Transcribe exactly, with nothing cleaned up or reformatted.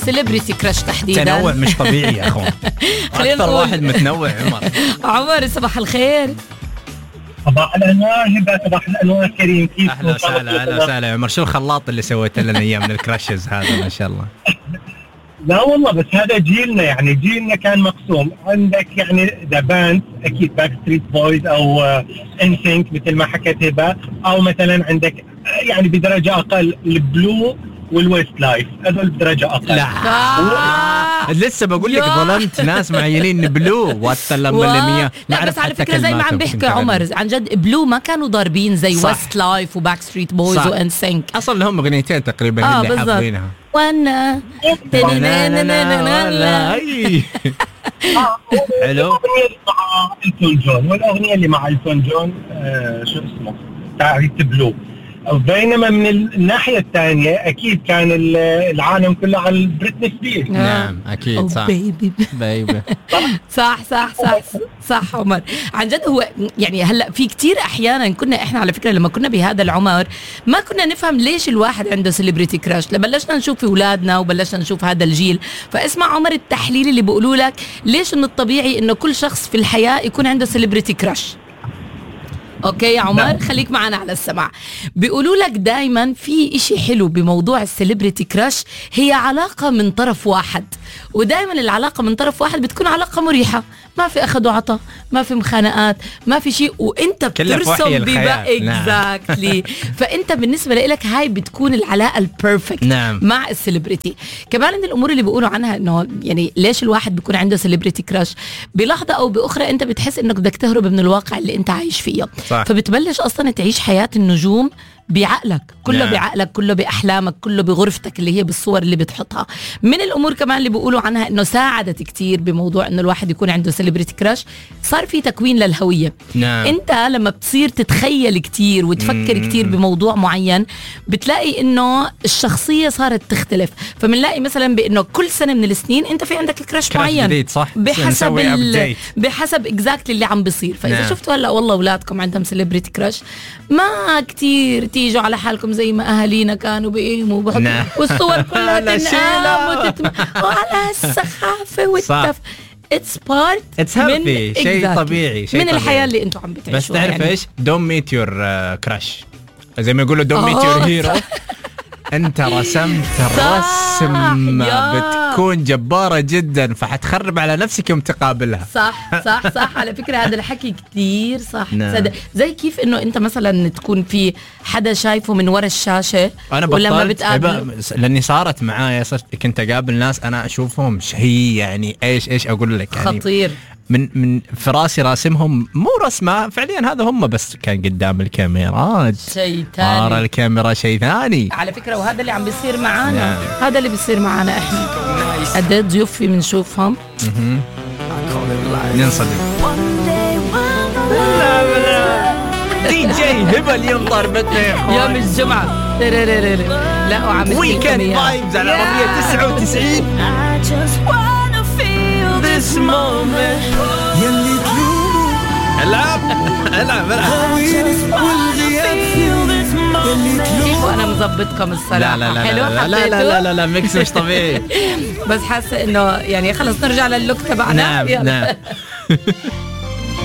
سيلبرتي كراش تحديدا. تنوع مش طبيعي يا أخوان. أكثر واحد متنوع. عمر عمر صباح الخير. صباح الانوار هبه. صباح الانوار كريم. كيف؟ اهلا وسهلا. اهلا وسهلا يا عمر. شو الخلاط اللي سويت لنا ايام من الكراشز هذا ما شاء الله. لا والله بس هذا جيلنا، يعني جيلنا كان مقسوم. عندك يعني ذا باند اكيد باك ستريت بويز او ان سينك مثل ما حكيت هبه، او مثلا عندك يعني بدرجه اقل البلو والويست لايف، هذول بدرجه اقل. لا آه. لسه بقول لك ظلمت ناس معينين بلو واتسلم بالمية. لا بس على فكره زي ما عم بيحكي عمر عن جد بلو ما كانوا ضاربين زي ويست لايف وباك ستريت بويز وان سينك. اصلا لهم اغنيتين تقريبا آه اللي حافظينها. وانا حلو. مع إلتون جون، والاغنيه اللي مع إلتون جون آه شو اسمه تعريف بلو. بينما من الناحية الثانية أكيد كان العالم كله على بريتني سبيرز. نعم أكيد صح. بيبي بيبي. صح صح صح صح عمر. عن جد هو يعني هلا في كتير أحيانا كنا إحنا على فكرة لما كنا بهذا العمر ما كنا نفهم ليش الواحد عنده سيلبرتي كراش. لبلشنا نشوف في أولادنا وبلشنا نشوف هذا الجيل، فاسمع عمر التحليل اللي بيقولوا لك ليش إنه الطبيعي إنه كل شخص في الحياة يكون عنده سيلبرتي كراش. اوكي يا عمر خليك معنا على السمع. بيقولوا لك دايما في اشي حلو بموضوع السيلبرتي كراش، هي علاقة من طرف واحد، ودايما العلاقة من طرف واحد بتكون علاقة مريحة، ما في اخذ وعطاء، ما في مخانقات، ما في شيء، وانت بترسم ببقى اكزاكتلي. فانت بالنسبة لك هاي بتكون العلاقة البيرفكت نعم. مع السيلبرتي. كمان من الامور اللي بيقولوا عنها انه يعني ليش الواحد بيكون عنده سيلبرتي كراش، بلحظة او باخرى انت بتحس انك بدك تهرب من الواقع اللي انت عايش فيه صح. فبتبلش اصلا تعيش حياة النجوم بعقلك كله yeah. بعقلك كله بأحلامك كله بغرفتك اللي هي بالصور اللي بتحطها. من الأمور كمان اللي بيقولوا عنها إنه ساعدت كتير بموضوع إنه الواحد يكون عنده سيلبرتي كراش، صار في تكوين للهوية yeah. أنت لما بتصير تتخيل كتير وتفكر mm. كتير بموضوع معين بتلاقي إنه الشخصية صارت تختلف. فمنلاقي مثلا بإنه كل سنة من السنين أنت في عندك كراش معين جديد صح بحسب ال... بحسب اكزاكتلي اللي عم بيصير. فإذا yeah. شفتوا هلا والله أولادكم عندهم سيلبرتي كراش ما كتير تيجوا على حالكم زي ما أهالينا كانوا بيقيموا بحطوا والصور كلها تنقام وتتم وعلى السخافة والتف. It's part It's healthy. شيء طبيعي شيء من طبيعي. الحياة اللي انتوا عم بتعيشوها. بس تعرف يعني. ايش don't meet your uh, crush زي ما يقولوا don't meet your hero. انت رسمت الرسم بتكون جبارة جدا فحتخرب على نفسك يوم تقابلها. صح صح صح على فكرة هذا الحكي كتير صح نعم. زي كيف انه انت مثلا تكون في حدا شايفه من وراء الشاشة انا ولما بتقابل لاني صارت معايا صرت كنت اقابل ناس انا اشوفهم شيء يعني ايش ايش اقول لك يعني خطير من من في راسي راسمهم مو رسمة فعليا هذا هم بس كان قدام الكاميرات شيء ثاني ورا الكاميرا شيء ثاني على فكرة. وهذا اللي عم بيصير معانا يعني. هذا اللي بيصير معانا احنا قد ايه ضيوف في بنشوفهم ننصدم. دي جي هبه اليوم ضربتنا يا اخوان يوم الجمعة لا وعم ويكند فايبز على عربية تسعة وتسعين. This moment يلي تلومه العب العب العب كيف انا مزبطكم الصراحه. لا لا لا حلو لا لا لا لا لا لا ميكس مش طبيعي. بس حاسه انه يعني خلص نرجع للوك تبعنا. نعم نعم